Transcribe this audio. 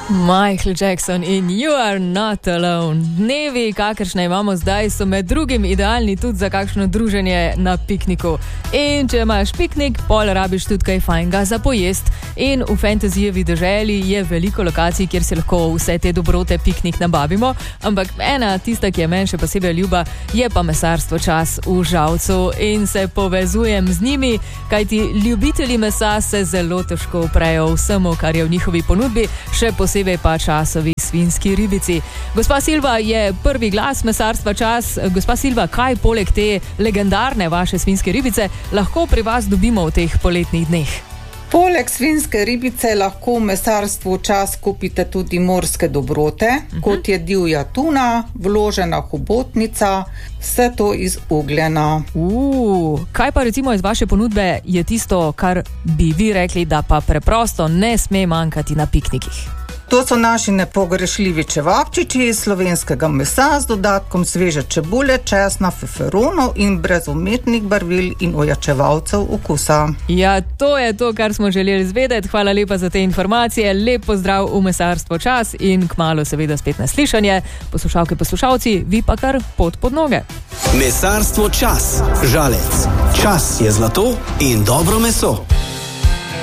Michael Jackson in You Are Not Alone. Dnevi, kakršne imamo zdaj, so med drugim idealni tudi za kakšno druženje na pikniku. In če imaš piknik, pol rabiš tudi kaj fajnega za pojest. In v Fantasyjevi deželi je veliko lokacij, kjer se lahko vse te dobrote piknik nabavimo. Ampak ena, tista, ki je meni še posebej ljuba, je pa mesarstvo Čas v Žalcu. In se povezujem z njimi, kajti ljubitelji mesa se zelo težko uprejo vsemu, kar je v njihovi ponudbi, še posebej pa časovi svinjski ribici. Gospa Silva je prvi glas mesarstva Čas. Gospa Silva, kaj poleg te legendarne vaše svinjske ribice lahko pri vas dobimo v teh poletnih dneh? Poleg svinjske ribice lahko v mesarstvu Čas kupite tudi morske dobrote, kot je divja tuna, vložena hobotnica, vse to iz ugljena. Kaj pa recimo iz vaše ponudbe je tisto, kar bi vi rekli, da pa preprosto ne sme manjkati na piknikih? To so naši nepogrešljivi čevapčiči iz slovenskega mesa z dodatkom sveže čebule, česna, feferonov in brez umetnih barvil in ojačevalcev okusa. Ja, to je to, kar smo želeli zvedeti. Hvala lepa za te informacije. Lep pozdrav v mesarstvo Čas in kmalu seveda spet na slišanje. Poslušalke, poslušalci, vi pa kar pot pod noge. Mesarstvo Čas, Žalec. Čas je zlato in dobro meso.